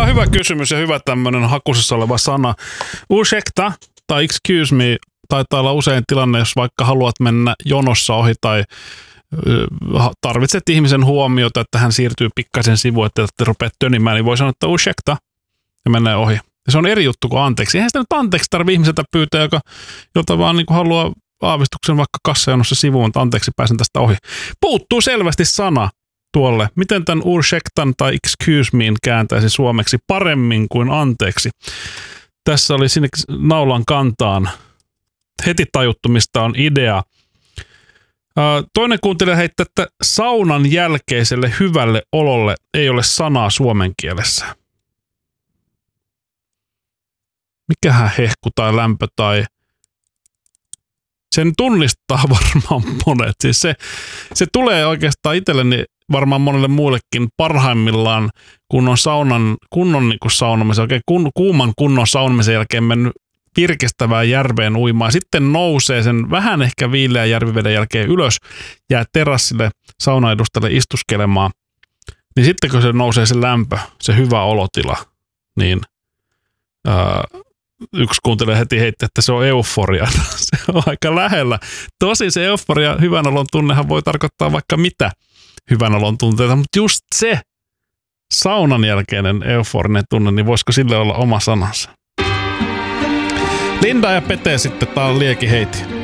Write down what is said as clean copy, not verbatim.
hyvä kysymys ja hyvä tämmöinen hakusessa oleva sana. Ursäkta tai excuse me taitaa olla usein tilanne, jos vaikka haluat mennä jonossa ohi tai tarvitset ihmisen huomiota, että hän siirtyy pikkasen sivuun, että te rupeat tönimään, niin voi sanoa, että ursäkta ja menee ohi. Ja se on eri juttu kuin anteeksi. Eihän sitä nyt anteeksi tarvitse ihmiseltä pyytää, jota vaan niin kuin haluaa aavistuksen vaikka kassajonossa sivuun, että anteeksi pääsen tästä ohi. Puuttuu selvästi sana tuolle. Miten tämän ursäktan tai excuse me kääntäisi suomeksi paremmin kuin anteeksi? Tässä oli sinne naulan kantaan heti tajuttu, mistä on idea. Toinen kuuntelija heittää, että saunan jälkeiselle hyvälle ololle ei ole sanaa suomen kielessä. Mikähän hehku tai lämpö tai... Sen tunnistaa varmaan monet. Siis se tulee oikeastaan itselleni varmaan monelle muullekin parhaimmillaan, kun on kunnon niin kuin saunamisen, oikein kuuman kunnon saunamisen jälkeen mennyt virkistävään järveen uimaan. Sitten nousee sen vähän ehkä viileän järviveden jälkeen ylös, jää terassille saunaedustalle istuskelemaan. Niin sitten kun se nousee se lämpö, se hyvä olotila, niin yksi kuuntelee heti heitti, että se on euforia. Se on aika lähellä. Tosin se euforia, hyvän olon tunnehan voi tarkoittaa vaikka mitä hyvän olon tunteita, mutta just se saunan jälkeinen euforinen tunne, niin voisiko sille olla oma sanansa? Linda ja Pete sitten, tää on liekiheiti.